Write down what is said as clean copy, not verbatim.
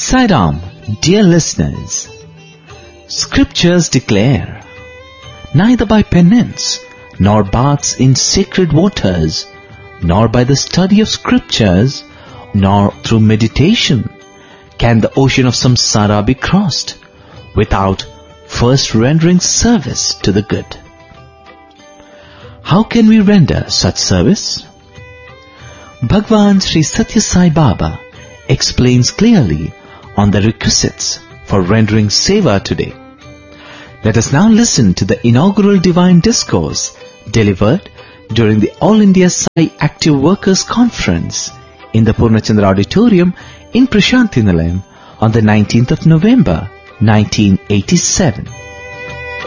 Sairam, dear listeners, Scriptures declare, neither by penance, nor baths in sacred waters, nor by the study of Scriptures, nor through meditation, can the ocean of samsara be crossed without first rendering service to the good. How can we render such service? Bhagwan Sri Satya Sai Baba explains clearly on the requisites for rendering seva today. Let us now listen to the inaugural divine discourse delivered during the All India Sai Active Workers Conference in the Purnachandra Auditorium in Prashanthi Nilayam on the 19th of November, 1987.